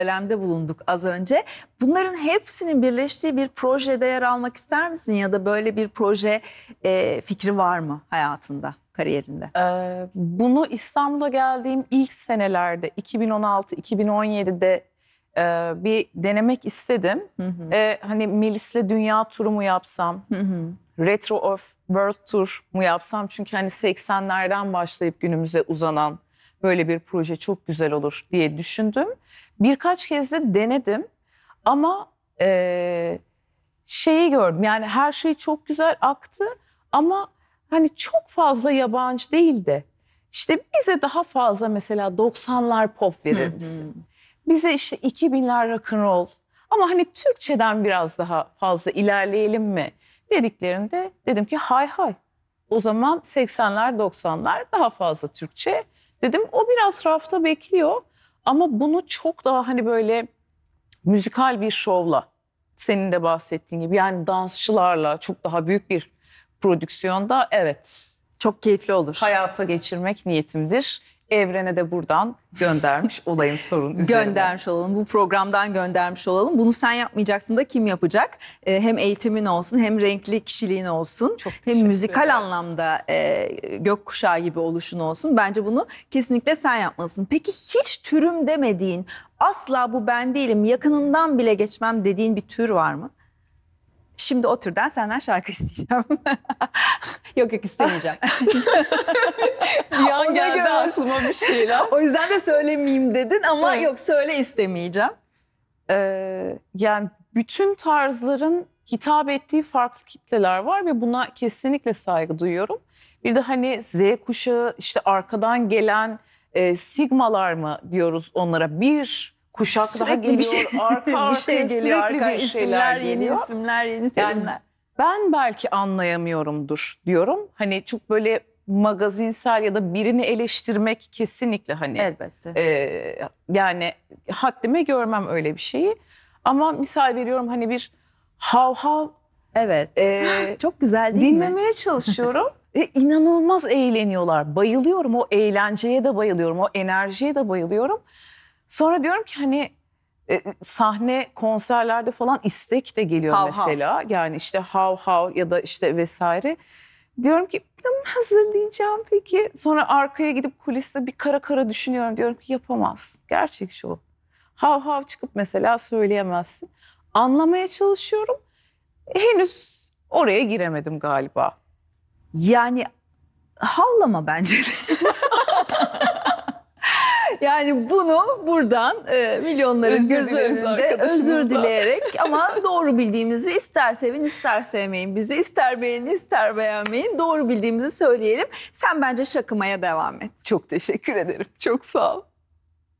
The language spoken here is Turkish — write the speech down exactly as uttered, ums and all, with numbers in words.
söylemde bulunduk az önce. Bunların hepsinin birleştiği bir projede yer almak ister misin? Ya da böyle bir proje e, fikri var mı hayatında, kariyerinde? Ee, bunu İstanbul'a geldiğim ilk senelerde iki bin on altı iki bin on yedi'de e, bir denemek istedim. Hı hı. Ee, hani Melis'le dünya turu mu yapsam, Hı hı. Retro of World Tour mu yapsam? Çünkü hani seksenlerden başlayıp günümüze uzanan böyle bir proje çok güzel olur diye düşündüm. Birkaç kez de denedim ama e, şeyi gördüm, yani her şey çok güzel aktı ama hani çok fazla yabancı değil de işte bize daha fazla mesela doksanlar pop verir Hı hı. misin? Bize işte iki binler rock'n'roll ama hani Türkçeden biraz daha fazla ilerleyelim mi dediklerinde dedim ki hay hay, o zaman seksenler doksanlar daha fazla Türkçe dedim. O biraz rafta bekliyor ama bunu çok daha hani böyle müzikal bir şovla, senin de bahsettiğin gibi, yani dansçılarla çok daha büyük bir prodüksiyonda, evet, Çok keyifli olur. hayata geçirmek niyetimdir. Evrene de buradan göndermiş olayım sorun üzerine. Göndermiş olalım. Bu programdan göndermiş olalım. Bunu sen yapmayacaksın da kim yapacak? Ee, hem eğitimin olsun, hem renkli kişiliğin olsun, Çok hem teşekkür müzikal ederim. anlamda e, gökkuşağı gibi oluşun olsun. Bence bunu kesinlikle sen yapmalısın. Peki hiç türüm demediğin, asla bu ben değilim, yakınından bile geçmem dediğin bir tür var mı? Şimdi o türden senden şarkı isteyeceğim. Yok yok, istemeyeceğim. Bir an Ona geldi göre. aklıma bir şeyler. O yüzden de söylemeyeyim dedin ama Evet. yok, söyle, istemeyeceğim. Ee, yani bütün tarzların hitap ettiği farklı kitleler var ve buna kesinlikle saygı duyuyorum. Bir de hani Z kuşağı, işte arkadan gelen e, sigmalar mı diyoruz onlara, bir kuşak daha Sürekli geliyor, bir şey, arka bir arkaya şey geliyor, sürekli arka bir şeyler isimler, yeni geliyor. isimler, yeni Yani terimler. ben belki anlayamıyorumdur diyorum. Hani çok böyle magazinsel ya da birini eleştirmek kesinlikle hani Elbette. e, yani haddime görmem öyle bir şeyi. Ama misal veriyorum, hani bir hav hav Evet. e, Çok güzel değil mi? dinlemeye çalışıyorum. E, inanılmaz eğleniyorlar. Bayılıyorum, o eğlenceye de bayılıyorum, o enerjiye de bayılıyorum. Sonra diyorum ki hani e, sahne konserlerde falan istek de geliyor Hav hav. mesela. Yani işte hav hav ya da işte vesaire. Diyorum ki "Ne hazırlayacağım peki?" Sonra arkaya gidip kuliste bir kara kara düşünüyorum. Diyorum ki yapamaz. Gerçekçi o. Hav hav çıkıp mesela söyleyemezsin. Anlamaya çalışıyorum. Henüz oraya giremedim galiba. Yani havlama bence. Yani bunu buradan e, milyonların Özür gözü dileriz önünde arkadaşımızdan. özür dileyerek, ama doğru bildiğimizi, ister sevin ister sevmeyin bizi, ister beğenin ister beğenmeyin, doğru bildiğimizi söyleyelim. Sen bence şakımaya devam et. Çok teşekkür ederim. Çok sağ ol.